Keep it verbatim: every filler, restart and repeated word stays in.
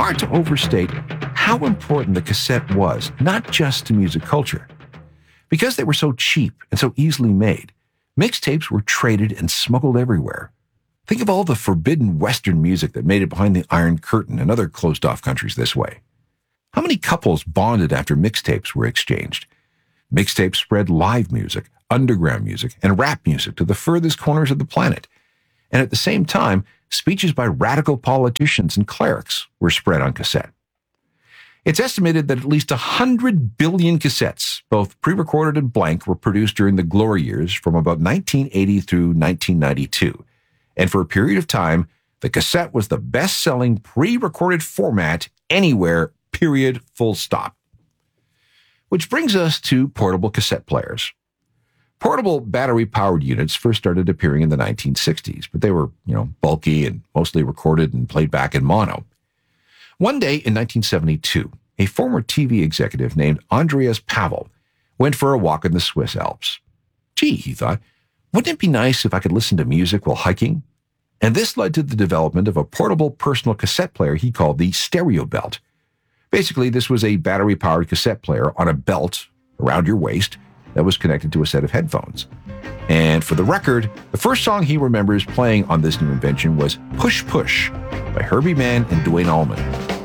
hard to overstate how important the cassette was, not just to music culture. Because they were so cheap and so easily made, mixtapes were traded and smuggled everywhere. Think of all the forbidden Western music that made it behind the Iron Curtain and other closed-off countries this way. How many couples bonded after mixtapes were exchanged? Mixtapes spread live music, underground music, and rap music to the furthest corners of the planet. And at the same time, speeches by radical politicians and clerics were spread on cassette. It's estimated that at least one hundred billion cassettes, both pre-recorded and blank, were produced during the glory years from about nineteen eighty through nineteen ninety-two. And for a period of time, the cassette was the best-selling pre-recorded format anywhere, period, full stop. Which brings us to portable cassette players. Portable battery-powered units first started appearing in the nineteen sixties, but they were, you know, bulky and mostly recorded and played back in mono. One day in nineteen seventy-two, a former T V executive named Andreas Pavel went for a walk in the Swiss Alps. Gee, he thought, wouldn't it be nice if I could listen to music while hiking? And this led to the development of a portable personal cassette player he called the Stereo Belt. Basically, this was a battery-powered cassette player on a belt around your waist that was connected to a set of headphones. And for the record, the first song he remembers playing on this new invention was Push Push by Herbie Mann and Duane Allman.